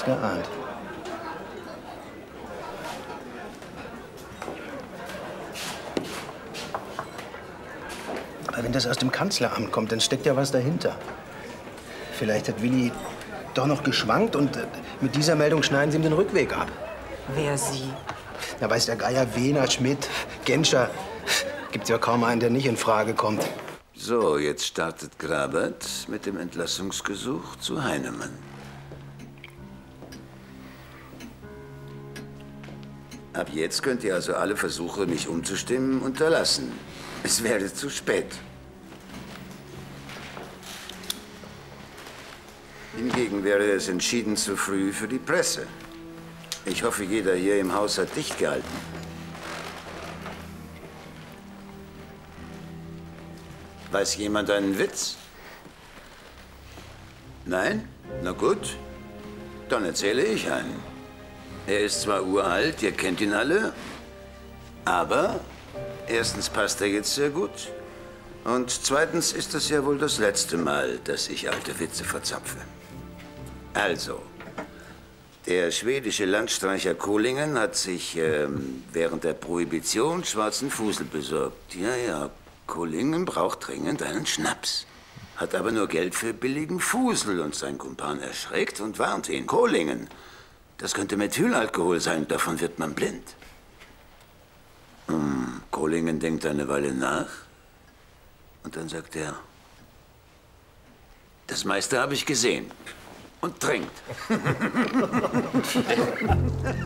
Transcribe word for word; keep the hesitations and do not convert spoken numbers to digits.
hab's geahnt. Aber wenn das aus dem Kanzleramt kommt, dann steckt ja was dahinter. Vielleicht hat Willi doch noch geschwankt und mit dieser Meldung schneiden sie ihm den Rückweg ab. Wer sie? Na, weiß der Geier, Wehner, Schmidt, Genscher. Gibt's ja kaum einen, der nicht in Frage kommt. So, jetzt startet Grabert mit dem Entlassungsgesuch zu Heinemann. Ab jetzt könnt ihr also alle Versuche, mich umzustimmen, unterlassen. Es wäre zu spät. Hingegen wäre es entschieden zu früh für die Presse. Ich hoffe, jeder hier im Haus hat dicht gehalten. Weiß jemand einen Witz? Nein? Na gut, dann erzähle ich einen. Er ist zwar uralt, ihr kennt ihn alle, aber erstens passt er jetzt sehr gut und zweitens ist es ja wohl das letzte Mal, dass ich alte Witze verzapfe. Also, der schwedische Landstreicher Kolingen hat sich ähm, während der Prohibition schwarzen Fusel besorgt. Ja, ja, Kolingen braucht dringend einen Schnaps. Hat aber nur Geld für billigen Fusel und sein Kumpan erschreckt und warnt ihn. Kolingen, das könnte Methylalkohol sein, davon wird man blind. Hm, Kolingen denkt eine Weile nach und dann sagt er, das meiste habe ich gesehen und trinkt.